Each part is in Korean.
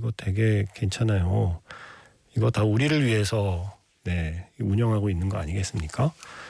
이거 되게 괜찮아요. 이거 다 우리를 위해서 운영하고 있는 거 아니겠습니까?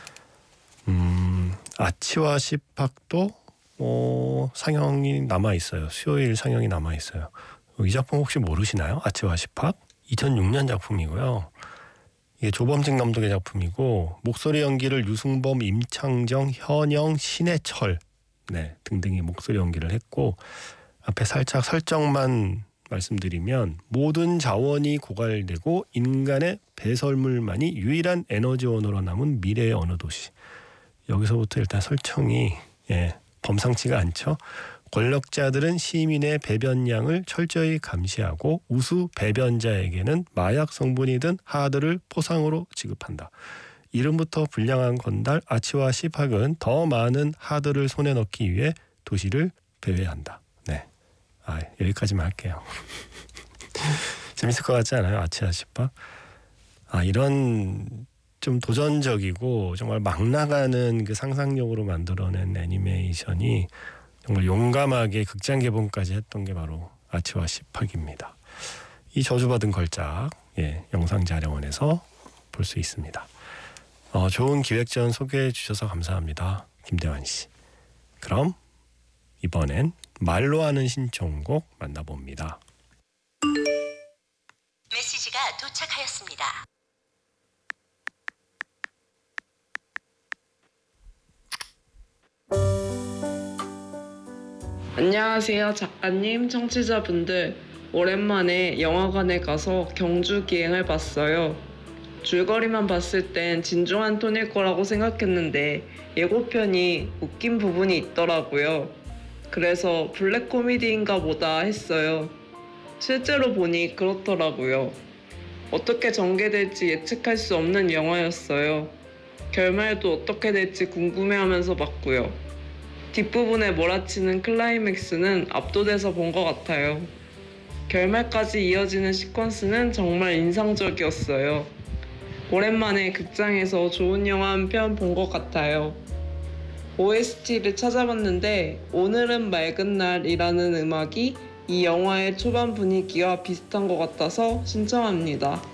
아치와 시팍도 상영이 남아있어요. 수요일 상영이 남아있어요. 이 작품 혹시 모르시나요? 아치와 시팍? 2006년 작품이고요. 이게 조범직 감독의 작품이고 목소리 연기를 유승범, 임창정, 현영, 신해철 등등이 목소리 연기를 했고, 앞에 살짝 설정만 말씀드리면 모든 자원이 고갈되고 인간의 배설물만이 유일한 에너지원으로 남은 미래의 어느 도시. 여기서부터 일단 설정이 범상치가 않죠. 권력자들은 시민의 배변량을 철저히 감시하고 우수 배변자에게는 마약 성분이 든 하드를 포상으로 지급한다. 이름부터 불량한 건달 아치와 시팍은 더 많은 하드를 손에 넣기 위해 도시를 배회한다. 여기까지만 할게요. 재밌을 것 같지 않아요? 아치와 시팍? 이런 좀 도전적이고 정말 막 나가는 그 상상력으로 만들어낸 애니메이션이 정말 용감하게 극장 개봉까지 했던 게 바로 아치와 시팍입니다. 이 저주받은 걸작 영상자료원에서 볼 수 있습니다. 좋은 기획전 소개해 주셔서 감사합니다. 김대환 씨. 그럼 이번엔 말로 하는 신청곡 만나봅니다. 메시지가 도착하였습니다. 안녕하세요, 작가님, 청취자분들. 오랜만에 영화관에 가서 경주 기행을 봤어요. 줄거리만 봤을 땐 진중한 톤일 거라고 생각했는데 예고편이 웃긴 부분이 있더라고요. 그래서 블랙 코미디인가 보다 했어요. 실제로 보니 그렇더라고요. 어떻게 전개될지 예측할 수 없는 영화였어요. 결말도 어떻게 될지 궁금해하면서 봤고요. 뒷부분에 몰아치는 클라이맥스는 압도돼서 본 것 같아요. 결말까지 이어지는 시퀀스는 정말 인상적이었어요. 오랜만에 극장에서 좋은 영화 한 편 본 것 같아요. OST를 찾아봤는데 오늘은 맑은 날이라는 음악이 이 영화의 초반 분위기와 비슷한 것 같아서 신청합니다.